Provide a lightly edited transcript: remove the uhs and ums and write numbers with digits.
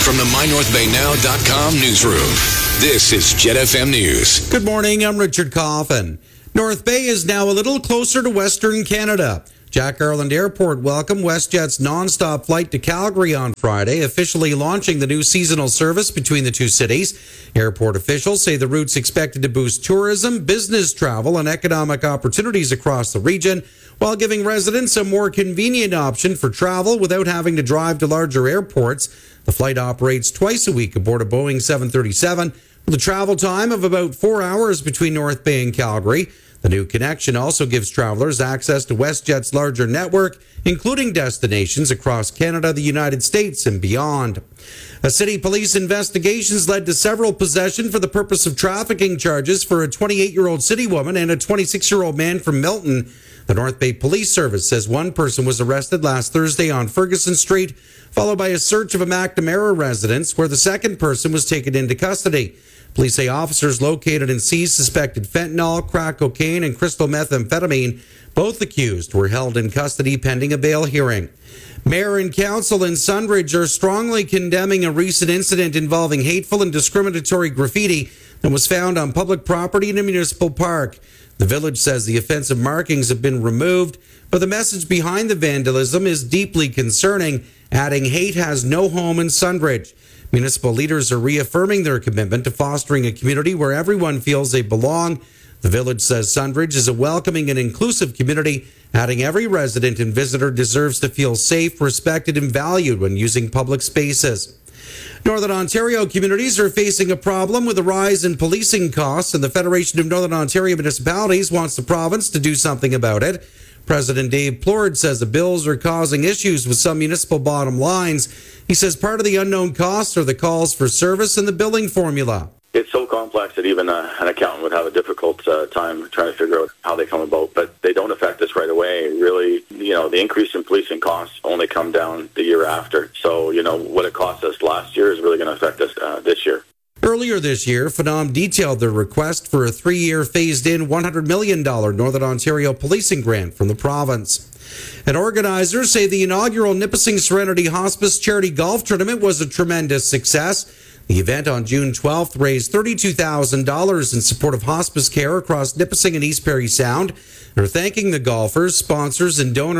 from the MyNorthBayNow.com newsroom, this is Jet FM News. Good morning, I'm Richard Coffin. North Bay is now a little closer to Western Canada. Jack Garland Airport welcomed WestJet's non-stop flight to Calgary on Friday, officially launching the new seasonal service between the two cities. Airport officials say the route's expected to boost tourism, business travel, and economic opportunities across the region, while giving residents a more convenient option for travel without having to drive to larger airports. The flight operates twice a week aboard a Boeing 737, with a travel time of about 4 hours between North Bay and Calgary. The new connection also gives travelers access to WestJet's larger network, including destinations across Canada, the United States, and beyond. A city police investigations led to several possession for the purpose of trafficking charges for a 28-year-old city woman and a 26-year-old man from Milton. The North Bay Police Service says one person was arrested last Thursday on Ferguson Street, followed by a search of a McNamara residence where the second person was taken into custody. Police say officers located and seized suspected fentanyl, crack cocaine, and crystal methamphetamine. Both accused were held in custody pending a bail hearing. Mayor and council in Sundridge are strongly condemning a recent incident involving hateful and discriminatory graffiti that was found on public property in a municipal park. The village says the offensive markings have been removed, but the message behind the vandalism is deeply concerning, adding hate has no home in Sundridge. Municipal leaders are reaffirming their commitment to fostering a community where everyone feels they belong. The village says Sundridge is a welcoming and inclusive community, adding every resident and visitor deserves to feel safe, respected, and valued when using public spaces. Northern Ontario communities are facing a problem with a rise in policing costs, and the Federation of Northern Ontario Municipalities wants the province to do something about it. President Dave Plord says the bills are causing issues with some municipal bottom lines. He says part of the unknown costs are the calls for service and the billing formula. It's so complex that even an accountant would have a difficult time trying to figure out how they come about, but they don't affect us right away. Really, the increase in policing costs only come down the year after. So, what it cost us last year is really going to affect us this year. Earlier this year, Phenom detailed their request for a 3-year phased-in $100 million Northern Ontario policing grant from the province. And organizers say the inaugural Nipissing Serenity Hospice Charity Golf Tournament was a tremendous success. The event on June 12th raised $32,000 in support of hospice care across Nipissing and East Parry Sound. They're thanking the golfers, sponsors, and donors